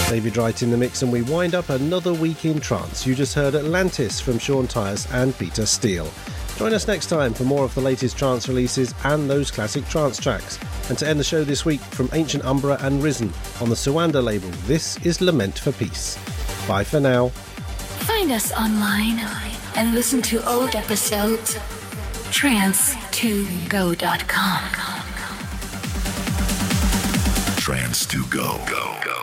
David Wright in the mix, and we wind up another week in trance. You just heard Atlantis from Sean Tyas and Peter Steele. Join us next time for more of the latest trance releases and those classic trance tracks. And to end the show this week, from Ancient Umbra and Risen on the Suanda label, this is Lament for Peace. Bye for now. Find us online and listen to old episodes. Trance2go.com. Trance2go.